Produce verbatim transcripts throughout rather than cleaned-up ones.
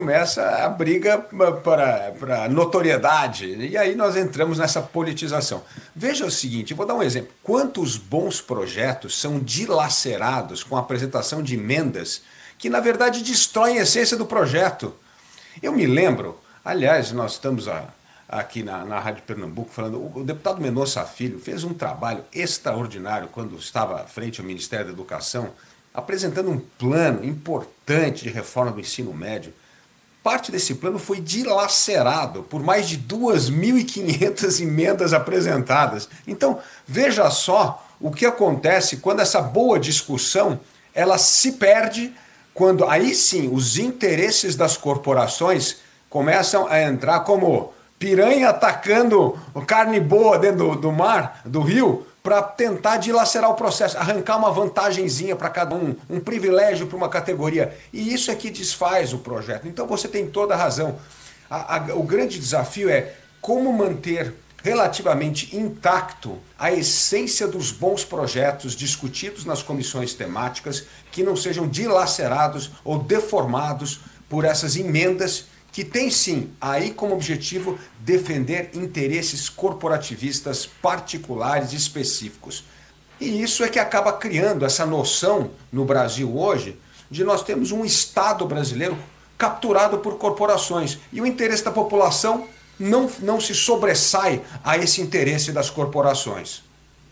começa a briga para, para notoriedade, e aí nós entramos nessa politização. Veja o seguinte, eu vou dar um exemplo. Quantos bons projetos são dilacerados com a apresentação de emendas que, na verdade, destroem a essência do projeto? Eu me lembro, aliás, nós estamos a- aqui na, na Rádio Pernambuco falando, o, o deputado Mendonça Filho fez um trabalho extraordinário quando estava à frente do Ministério da Educação, apresentando um plano importante de reforma do ensino médio. Parte desse plano foi dilacerado por mais de duas mil e quinhentas emendas apresentadas. Então, veja só o que acontece quando essa boa discussão ela se perde, quando aí sim os interesses das corporações começam a entrar como piranha atacando carne boa dentro do, do mar, do rio, para tentar dilacerar o processo, arrancar uma vantagenzinha para cada um, um privilégio para uma categoria. E isso é que desfaz o projeto. Então você tem toda a razão. A, a, o grande desafio é como manter relativamente intacto a essência dos bons projetos discutidos nas comissões temáticas, que não sejam dilacerados ou deformados por essas emendas que tem sim aí como objetivo defender interesses corporativistas particulares e específicos. E isso é que acaba criando essa noção no Brasil hoje de nós temos um Estado brasileiro capturado por corporações e o interesse da população não, não se sobressai a esse interesse das corporações.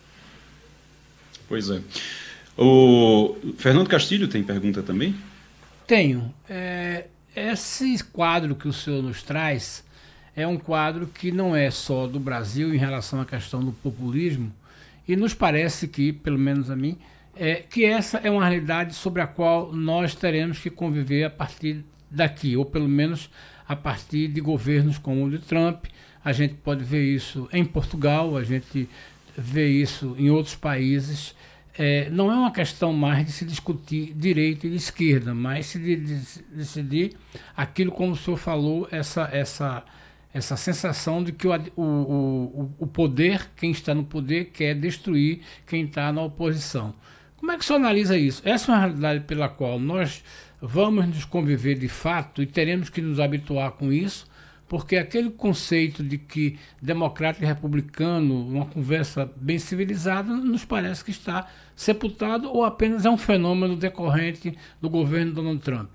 Pois é. O Fernando Castilho tem pergunta também? Tenho. É, esse quadro que o senhor nos traz é um quadro que não é só do Brasil em relação à questão do populismo, e nos parece que, pelo menos a mim, é, que essa é uma realidade sobre a qual nós teremos que conviver a partir daqui, ou pelo menos a partir de governos como o de Trump. A gente pode ver isso em Portugal, a gente vê isso em outros países. É, não é uma questão mais de se discutir direita e esquerda, mas se de, de, de decidir aquilo, como o senhor falou, essa, essa, essa sensação de que o, o, o, o poder, quem está no poder, quer destruir quem está na oposição. Como é que o senhor analisa isso? Essa é uma realidade pela qual nós vamos nos conviver de fato e teremos que nos habituar com isso, porque aquele conceito de que democrata e republicano, uma conversa bem civilizada, nos parece que está sepultado ou apenas é um fenômeno decorrente do governo Donald Trump.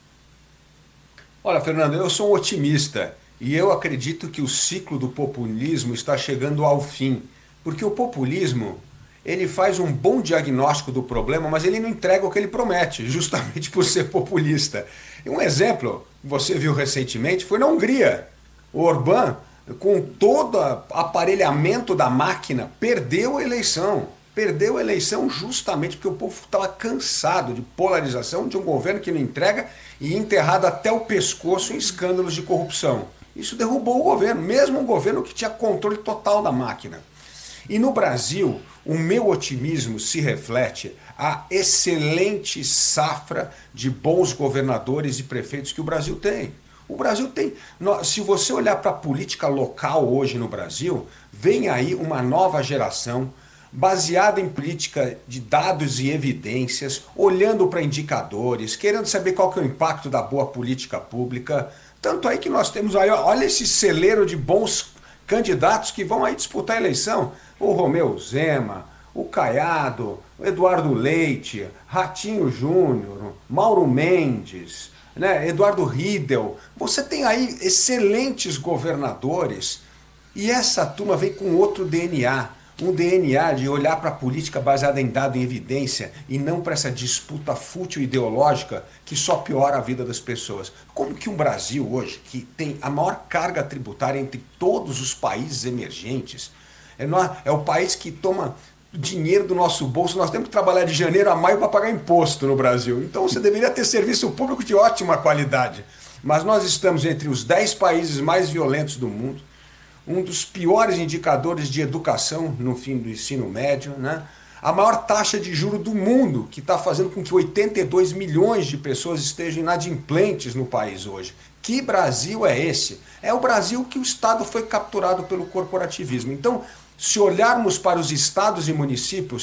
Olha, Fernando, eu sou um otimista e eu acredito que o ciclo do populismo está chegando ao fim, porque o populismo ele faz um bom diagnóstico do problema, mas ele não entrega o que ele promete, justamente por ser populista. E um exemplo, você viu recentemente, foi na Hungria. O Orbán, com todo o aparelhamento da máquina, perdeu a eleição. Perdeu a eleição justamente porque o povo estava cansado de polarização, de um governo que não entrega e enterrado até o pescoço em escândalos de corrupção. Isso derrubou o governo, mesmo um governo que tinha controle total da máquina. E no Brasil, o meu otimismo se reflete a excelente safra de bons governadores e prefeitos que o Brasil tem. O Brasil tem. Se você olhar para a política local hoje no Brasil, vem aí uma nova geração baseada em política de dados e evidências, olhando para indicadores, querendo saber qual que é o impacto da boa política pública. Tanto aí que nós temos aí, olha esse celeiro de bons candidatos que vão aí disputar a eleição. O Romeu Zema, o Caiado, o Eduardo Leite, Ratinho Júnior, Mauro Mendes, né, Eduardo Riedel. Você tem aí excelentes governadores e essa turma vem com outro D N A. Um D N A de olhar para a política baseada em dado e evidência e não para essa disputa fútil ideológica que só piora a vida das pessoas. Como que um Brasil hoje, que tem a maior carga tributária entre todos os países emergentes, é, no, é o país que toma dinheiro do nosso bolso, nós temos que trabalhar de janeiro a maio para pagar imposto no Brasil. Então você deveria ter serviço público de ótima qualidade. Mas nós estamos entre os dez países mais violentos do mundo, um dos piores indicadores de educação no fim do ensino médio, né? A maior taxa de juro do mundo, que está fazendo com que oitenta e dois milhões de pessoas estejam inadimplentes no país hoje. Que Brasil é esse? É o Brasil que o Estado foi capturado pelo corporativismo. Então, se olharmos para os estados e municípios,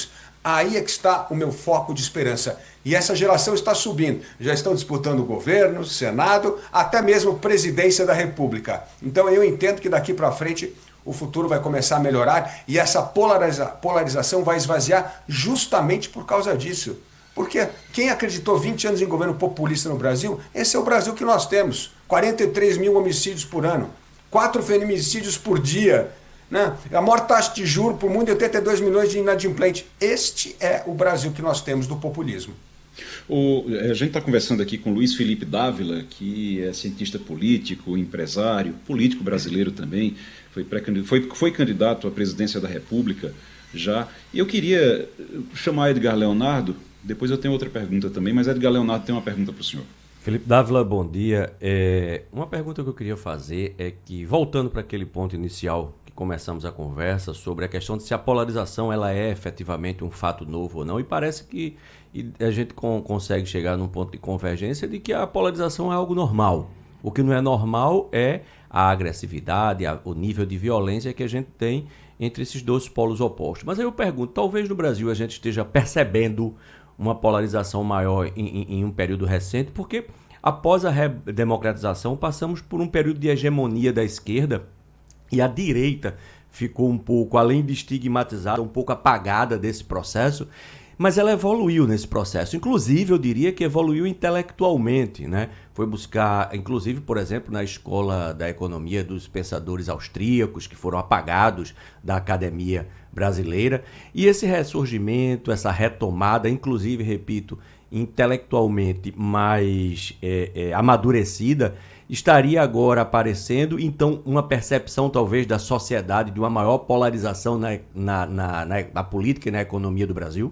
Aí é que está o meu foco de esperança. E essa geração está subindo. Já estão disputando o governo, o Senado, até mesmo presidência da República. Então eu entendo que daqui para frente o futuro vai começar a melhorar e essa polariza- polarização vai esvaziar justamente por causa disso. Porque quem acreditou vinte anos em governo populista no Brasil, esse é o Brasil que nós temos. quarenta e três mil homicídios por ano, quatro feminicídios por dia, né? A maior taxa de juros por mundo é oitenta e dois milhões de inadimplentes. Este é o Brasil que nós temos do populismo. O, a gente está conversando aqui com Luiz Felipe Dávila, que é cientista político, empresário, político brasileiro também, foi, pré foi, foi candidato à presidência da República já. E eu queria chamar Edgar Leonardo, depois eu tenho outra pergunta também, mas Edgar Leonardo tem uma pergunta para o senhor. Felipe Dávila, bom dia. É, uma pergunta que eu queria fazer é que, voltando para aquele ponto inicial que começamos a conversa sobre a questão de se a polarização ela é efetivamente um fato novo ou não, e parece que e a gente com, consegue chegar num ponto de convergência de que a polarização é algo normal. O que não é normal é a agressividade, a, o nível de violência que a gente tem entre esses dois polos opostos. Mas aí eu pergunto, talvez no Brasil a gente esteja percebendo uma polarização maior em, em, em um período recente, porque após a redemocratização passamos por um período de hegemonia da esquerda e a direita ficou um pouco, além de estigmatizada, um pouco apagada desse processo, mas ela evoluiu nesse processo. Inclusive, eu diria que evoluiu intelectualmente, né? Foi buscar, inclusive, por exemplo, na escola da economia dos pensadores austríacos, que foram apagados da academia brasileira. E esse ressurgimento, essa retomada, inclusive, repito, intelectualmente mais é, é, amadurecida, estaria agora aparecendo, então, uma percepção, talvez, da sociedade de uma maior polarização na, na, na, na, na política e na economia do Brasil?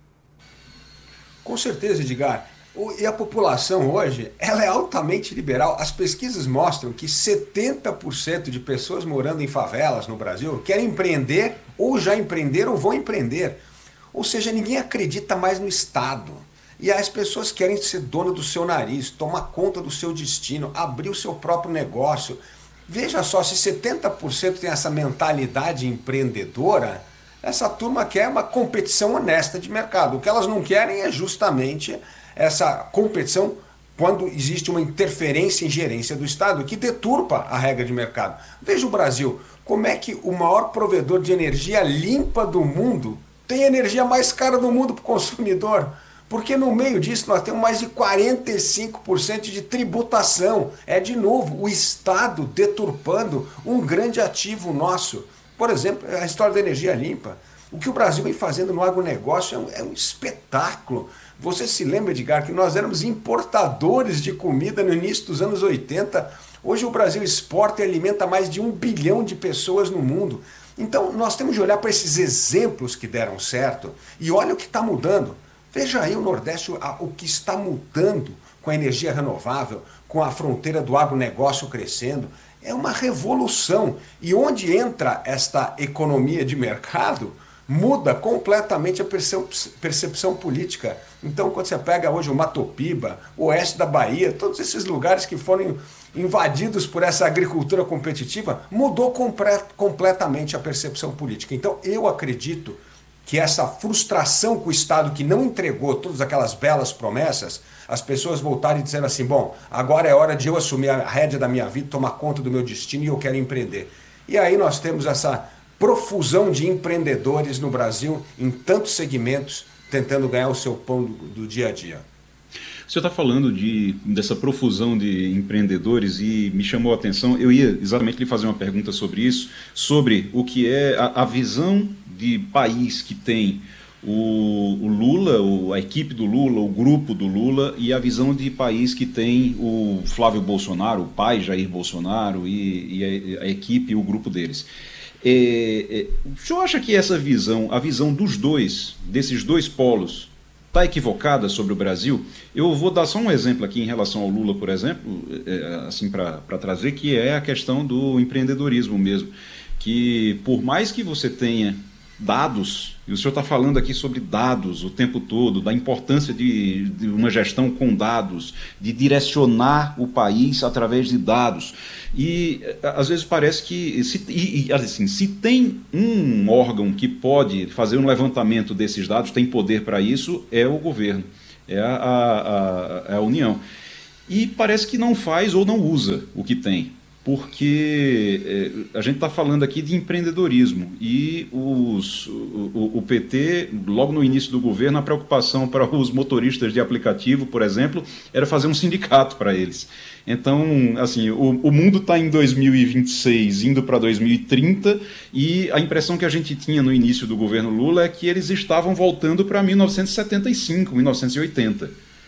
Com certeza, Edgar. E a população hoje, ela é altamente liberal. As pesquisas mostram que setenta por cento de pessoas morando em favelas no Brasil querem empreender, ou já empreenderam, ou vão empreender. Ou seja, ninguém acredita mais no Estado. E as pessoas querem ser dono do seu nariz, tomar conta do seu destino, abrir o seu próprio negócio. Veja só, se setenta por cento tem essa mentalidade empreendedora, essa turma quer uma competição honesta de mercado. O que elas não querem é justamente essa competição quando existe uma interferência em gerência do Estado que deturpa a regra de mercado. Veja o Brasil, como é que o maior provedor de energia limpa do mundo tem a energia mais cara do mundo para o consumidor? Porque no meio disso nós temos mais de quarenta e cinco por cento de tributação. É de novo o Estado deturpando um grande ativo nosso. Por exemplo, a história da energia limpa. O que o Brasil vem fazendo no agronegócio é um, é um espetáculo. Você se lembra, Edgar, que nós éramos importadores de comida no início dos anos oitenta. Hoje o Brasil exporta e alimenta mais de um bilhão de pessoas no mundo. Então nós temos de olhar para esses exemplos que deram certo e olha o que está mudando. Veja aí o Nordeste, o que está mudando com a energia renovável, com a fronteira do agronegócio crescendo. É uma revolução. E onde entra esta economia de mercado, muda completamente a percepção política. Então, quando você pega hoje o Mato Piba, o oeste da Bahia, todos esses lugares que foram invadidos por essa agricultura competitiva, mudou compre- completamente a percepção política. Então, eu acredito que essa frustração com o Estado que não entregou todas aquelas belas promessas, as pessoas voltarem e disseram assim, bom, agora é hora de eu assumir a rédea da minha vida, tomar conta do meu destino e eu quero empreender. E aí nós temos essa profusão de empreendedores no Brasil em tantos segmentos, tentando ganhar o seu pão do, do dia a dia. O senhor está falando de, dessa profusão de empreendedores e me chamou a atenção, eu ia exatamente lhe fazer uma pergunta sobre isso, sobre o que é a, a visão de país que tem o, o Lula, o, a equipe do Lula, o grupo do Lula, e a visão de país que tem o Flávio Bolsonaro, o pai Jair Bolsonaro e, e a, a equipe e o grupo deles. É, é, o senhor acha que essa visão, a visão dos dois, desses dois polos, está equivocada sobre o Brasil? Eu vou dar só um exemplo aqui em relação ao Lula, por exemplo, é, assim para trazer, que é a questão do empreendedorismo mesmo, que por mais que você tenha dados, e o senhor está falando aqui sobre dados o tempo todo, da importância de, de uma gestão com dados, de direcionar o país através de dados. E às vezes parece que, se, e, e, assim, se tem um órgão que pode fazer um levantamento desses dados, tem poder para isso, é o governo, é a, a, a, a União. E parece que não faz ou não usa o que tem. Porque é, a gente está falando aqui de empreendedorismo e os, o, o P T, logo no início do governo, a preocupação para os motoristas de aplicativo, por exemplo, era fazer um sindicato para eles. Então, assim, o, o mundo está em dois mil e vinte e seis, indo para dois mil e trinta, e a impressão que a gente tinha no início do governo Lula é que eles estavam voltando para mil novecentos e setenta e cinco, mil novecentos e oitenta.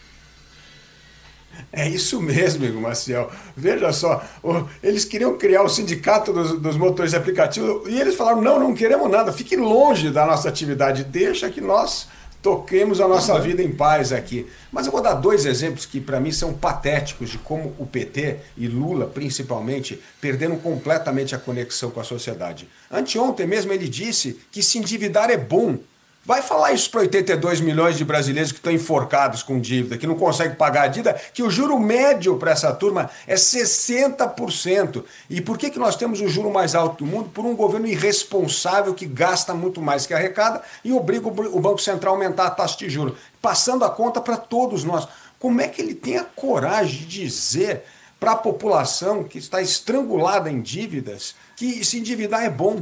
É isso mesmo, Igor Maciel. Veja só, o- eles queriam criar o sindicato dos, dos motores de aplicativo e eles falaram: não, não queremos nada, fique longe da nossa atividade, deixa que nós toquemos a nossa vida em paz aqui. Mas eu vou dar dois exemplos que para mim são patéticos de como o P T e Lula, principalmente, perderam completamente a conexão com a sociedade. Anteontem mesmo ele disse que se endividar é bom. Vai falar isso para oitenta e dois milhões de brasileiros que estão enforcados com dívida, que não conseguem pagar a dívida, que o juro médio para essa turma é sessenta por cento. E por que, que nós temos o juro mais alto do mundo? Por um governo irresponsável que gasta muito mais que arrecada e obriga o Banco Central a aumentar a taxa de juros, passando a conta para todos nós. Como é que ele tem a coragem de dizer para a população que está estrangulada em dívidas que se endividar é bom?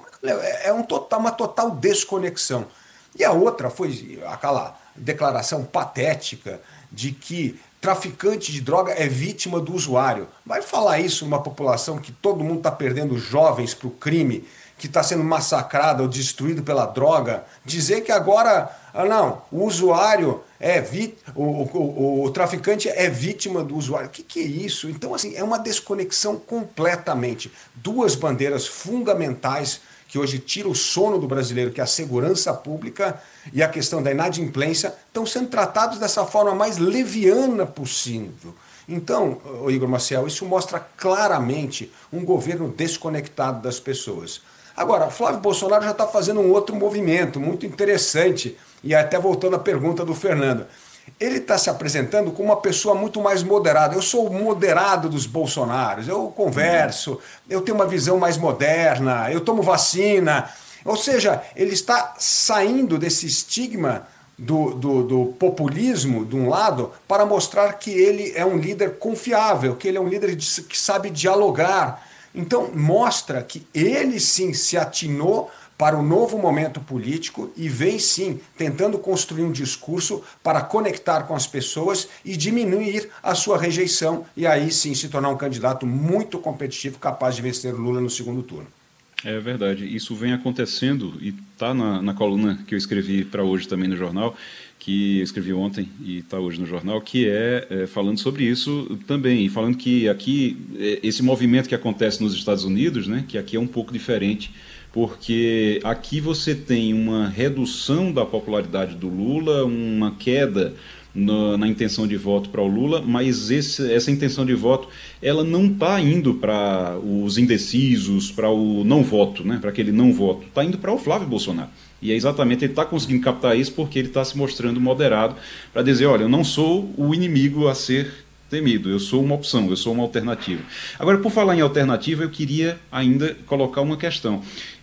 É um total, uma total desconexão. E a outra foi aquela declaração patética de que traficante de droga é vítima do usuário. Vai falar isso numa população que todo mundo está perdendo jovens para o crime, que está sendo massacrado ou destruído pela droga, dizer que agora, ah não, o usuário é vi, o, o, o, o traficante é vítima do usuário. O que, que é isso? Então, assim, é uma desconexão completamente. Duas bandeiras fundamentais que hoje tira o sono do brasileiro, que é a segurança pública e a questão da inadimplência, estão sendo tratados dessa forma mais leviana possível. Então, Igor Maciel, isso mostra claramente um governo desconectado das pessoas. Agora, Flávio Bolsonaro já está fazendo um outro movimento muito interessante, e até voltando à pergunta do Fernando. Ele está se apresentando como uma pessoa muito mais moderada. Eu sou o moderado dos bolsonaros, eu converso, eu tenho uma visão mais moderna, eu tomo vacina. Ou seja, ele está saindo desse estigma do, do, do populismo, de um lado, para mostrar que ele é um líder confiável, que ele é um líder de- que sabe dialogar. Então, mostra que ele sim se atinou para o novo momento político e vem sim tentando construir um discurso para conectar com as pessoas e diminuir a sua rejeição e aí sim se tornar um candidato muito competitivo, capaz de vencer Lula no segundo turno. É verdade, isso vem acontecendo e está na, na coluna que eu escrevi para hoje também no jornal, que eu escrevi ontem e está hoje no jornal, que é, é falando sobre isso também, falando que aqui, é, esse movimento que acontece nos Estados Unidos, né, que aqui é um pouco diferente, porque aqui você tem uma redução da popularidade do Lula, uma queda na, na intenção de voto para o Lula, mas esse, essa intenção de voto ela não está indo para os indecisos, para o não voto, né, para aquele não voto, está indo para o Flávio Bolsonaro. E é exatamente, ele está conseguindo captar isso porque ele está se mostrando moderado para dizer, olha, eu não sou o inimigo a ser temido, eu sou uma opção, eu sou uma alternativa. Agora, por falar em alternativa, eu queria ainda colocar uma questão.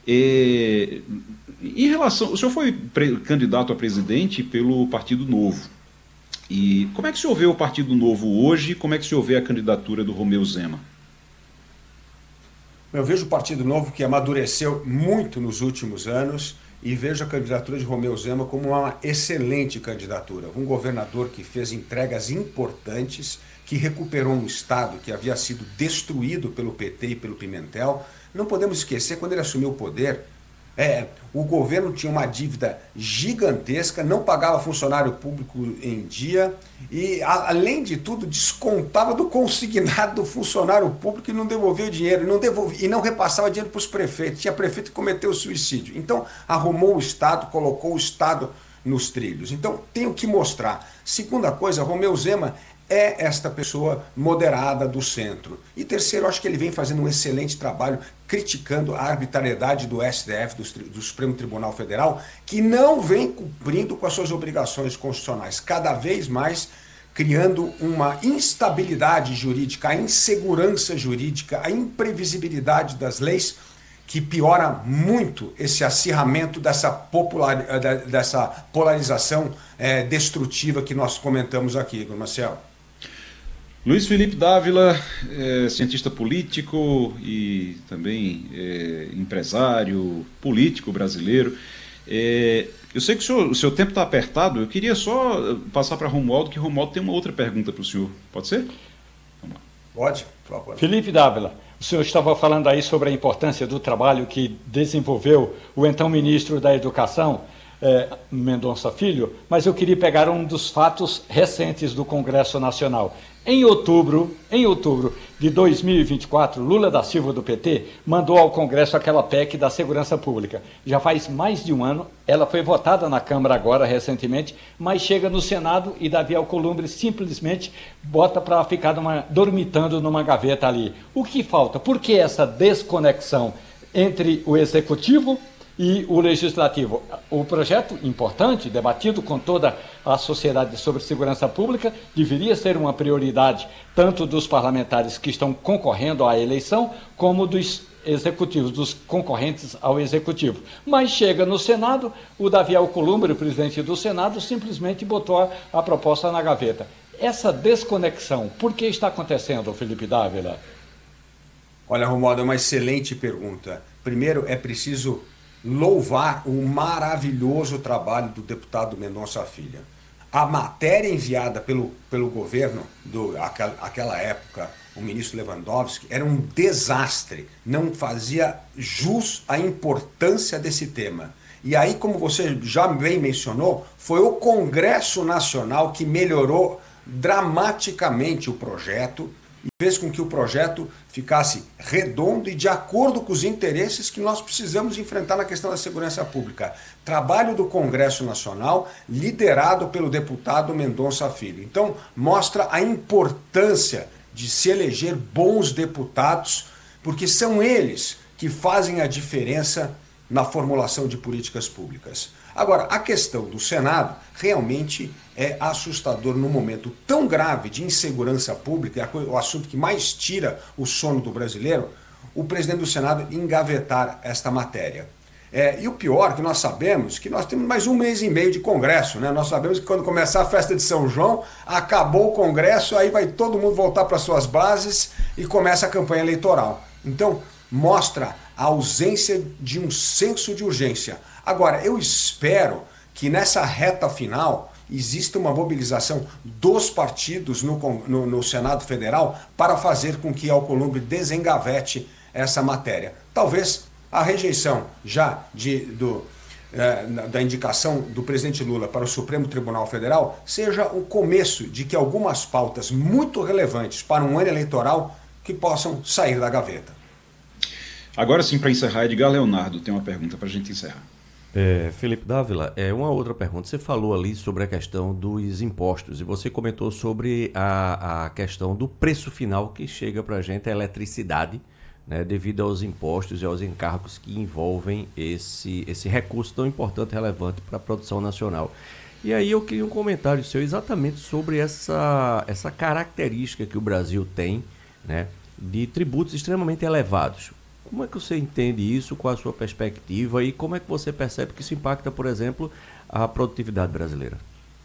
É, em relação, o senhor foi pre- candidato a presidente pelo Partido Novo. E como é que o senhor vê o Partido Novo hoje? Como é que o senhor vê a candidatura do Romeu Zema? Eu vejo o Partido Novo que amadureceu muito nos últimos anos e vejo a candidatura de Romeu Zema como uma excelente candidatura. Um governador que fez entregas importantes, que recuperou um estado que havia sido destruído pelo P T e pelo Pimentel. Não podemos esquecer, quando ele assumiu o poder, é, o governo tinha uma dívida gigantesca, não pagava funcionário público em dia e, a- além de tudo, descontava do consignado do funcionário público e não devolvia o dinheiro, e não, devolvia, e não repassava dinheiro para os prefeitos. Tinha prefeito que cometeu suicídio. Então, arrumou o Estado, colocou o Estado nos trilhos. Então, tenho que mostrar. Segunda coisa, Romeu Zema é esta pessoa moderada do centro. E terceiro, acho que ele vem fazendo um excelente trabalho criticando a arbitrariedade do S T F, do, do Supremo Tribunal Federal, que não vem cumprindo com as suas obrigações constitucionais, cada vez mais criando uma instabilidade jurídica, a insegurança jurídica, a imprevisibilidade das leis, que piora muito esse acirramento dessa, popular, dessa polarização é, destrutiva que nós comentamos aqui, Marcelo. Luiz Felipe Dávila, é, cientista político e também é, empresário político brasileiro. É, eu sei que o, senhor, o seu tempo está apertado, eu queria só passar para Romualdo, que Romualdo tem uma outra pergunta para o senhor. Pode ser? Vamos lá. Pode, por favor. Felipe Dávila, o senhor estava falando aí sobre a importância do trabalho que desenvolveu o então ministro da Educação, eh, Mendonça Filho, mas eu queria pegar um dos fatos recentes do Congresso Nacional. Em outubro, em outubro de dois mil e vinte e quatro, Lula da Silva, do P T, mandou ao Congresso aquela P E C da Segurança Pública. Já faz mais de um ano, ela foi votada na Câmara agora, recentemente, mas chega no Senado e Davi Alcolumbre simplesmente bota para ficar numa, dormitando numa gaveta ali. O que falta? Por que essa desconexão entre o Executivo e o Legislativo? O projeto importante, debatido com toda a sociedade sobre segurança pública, deveria ser uma prioridade tanto dos parlamentares que estão concorrendo à eleição, como dos executivos, dos concorrentes ao Executivo. Mas chega no Senado, o Davi Alcolumbre, o presidente do Senado, simplesmente botou a, a proposta na gaveta. Essa desconexão, por que está acontecendo, Felipe Dávila? Olha, Romualdo, é uma excelente pergunta. Primeiro, é preciso louvar o maravilhoso trabalho do deputado Mendonça Filho. A matéria enviada pelo, pelo governo, do, aquela, aquela época, o ministro Lewandowski, era um desastre, não fazia jus à importância desse tema. E aí, como você já bem mencionou, foi o Congresso Nacional que melhorou dramaticamente o projeto, e fez com que o projeto ficasse redondo e de acordo com os interesses que nós precisamos enfrentar na questão da segurança pública. Trabalho do Congresso Nacional, liderado pelo deputado Mendonça Filho. Então, mostra a importância de se eleger bons deputados, porque são eles que fazem a diferença na formulação de políticas públicas. Agora, a questão do Senado realmente é assustador num momento tão grave de insegurança pública, é o assunto que mais tira o sono do brasileiro, o presidente do Senado engavetar esta matéria. É, e o pior, que nós sabemos que nós temos mais um mês e meio de Congresso, né? Nós sabemos que quando começar a festa de São João, acabou o Congresso, aí vai todo mundo voltar para suas bases e começa a campanha eleitoral. Então, mostra a ausência de um senso de urgência. Agora, eu espero que nessa reta final exista uma mobilização dos partidos no, no, no Senado Federal para fazer com que Alcolumbre desengavete essa matéria. Talvez a rejeição já de, do, eh, da indicação do presidente Lula para o Supremo Tribunal Federal seja o começo de que algumas pautas muito relevantes para um ano eleitoral que possam sair da gaveta. Agora sim, para encerrar, Edgar Leonardo tem uma pergunta para a gente encerrar. É, Felipe Dávila, é uma outra pergunta. Você falou ali sobre a questão dos impostos e você comentou sobre a, a questão do preço final que chega para a gente, a eletricidade, né, devido aos impostos e aos encargos que envolvem esse, esse recurso tão importante e relevante para a produção nacional. E aí eu queria um comentário seu exatamente sobre essa, essa característica que o Brasil tem, né, de tributos extremamente elevados. Como é que você entende isso, qual a sua perspectiva e como é que você percebe que isso impacta, por exemplo, a produtividade brasileira?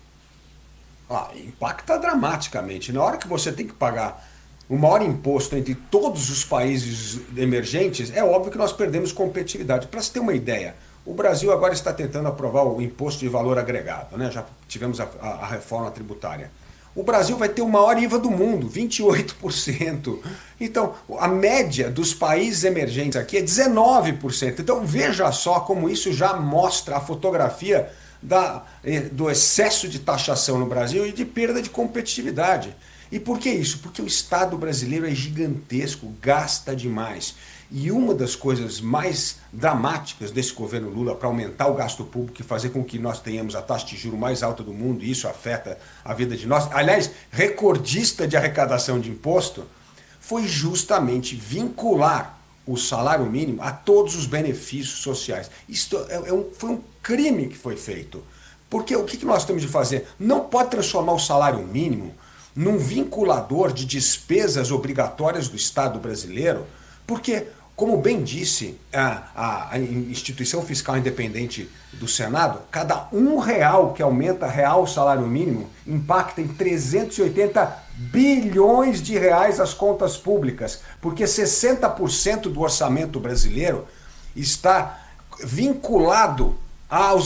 Ah, impacta dramaticamente. Na hora que você tem que pagar o maior imposto entre todos os países emergentes, é óbvio que nós perdemos competitividade. Para você ter uma ideia, o Brasil agora está tentando aprovar o imposto de valor agregado, né? Já tivemos a, a, a reforma tributária. O Brasil vai ter o maior I V A do mundo, vinte e oito por cento. Então, a média dos países emergentes aqui é dezenove por cento. Então, veja só como isso já mostra a fotografia da, do excesso de taxação no Brasil e de perda de competitividade. E por que isso? Porque o Estado brasileiro é gigantesco, gasta demais. E uma das coisas mais dramáticas desse governo Lula para aumentar o gasto público e fazer com que nós tenhamos a taxa de juros mais alta do mundo, e isso afeta a vida de nós, aliás, recordista de arrecadação de imposto, foi justamente vincular o salário mínimo a todos os benefícios sociais. Isso é, é um, foi um crime que foi feito. Porque o que, que nós temos de fazer? Não pode transformar o salário mínimo num vinculador de despesas obrigatórias do Estado brasileiro, porque, como bem disse a, a Instituição Fiscal Independente do Senado, cada um real que aumenta real o salário mínimo impacta em trezentos e oitenta bilhões de reais as contas públicas, porque sessenta por cento do orçamento brasileiro está vinculado aos